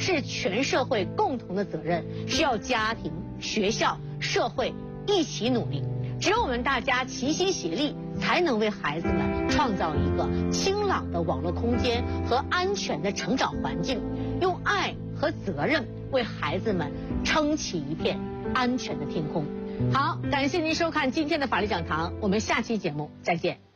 是全社会共同的责任，需要家庭、学校、社会一起努力。只有我们大家齐心协力，才能为孩子们创造一个清朗的网络空间和安全的成长环境，用爱和责任为孩子们撑起一片安全的天空。好，感谢您收看今天的法律讲堂，我们下期节目再见。